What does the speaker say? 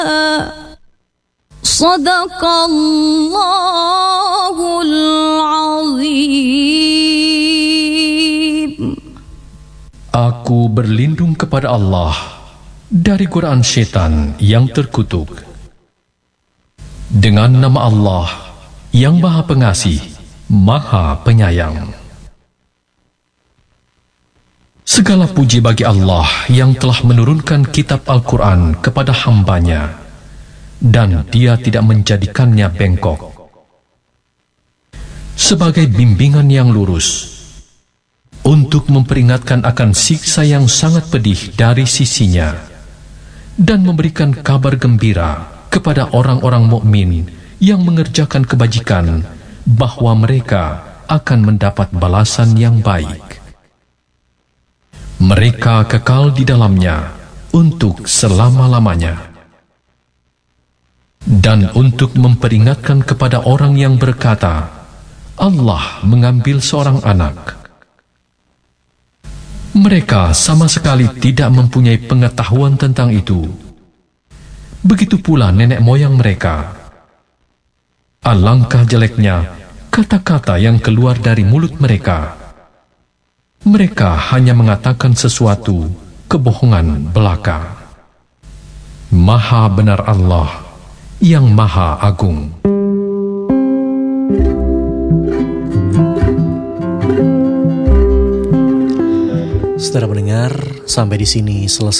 Sadaqallahul azim. Aku berlindung kepada Allah dari godaan syaitan yang terkutuk. Dengan nama Allah yang Maha Pengasih, Maha Penyayang. Segala puji bagi Allah yang telah menurunkan kitab Al-Quran kepada hambanya, dan Dia tidak menjadikannya bengkok, sebagai bimbingan yang lurus, untuk memperingatkan akan siksa yang sangat pedih dari sisinya, dan memberikan kabar gembira kepada orang-orang mukmin yang mengerjakan kebajikan, bahwa mereka akan mendapat balasan yang baik. Mereka kekal di dalamnya untuk selama-lamanya. Dan untuk memperingatkan kepada orang yang berkata, Allah mengambil seorang anak. Mereka sama sekali tidak mempunyai pengetahuan tentang itu. Begitu pula nenek moyang mereka. Alangkah jeleknya kata-kata yang keluar dari mulut mereka. Mereka hanya mengatakan sesuatu kebohongan belaka. Maha benar Allah yang Maha Agung. Saudara pendengar, sampai di sini selesai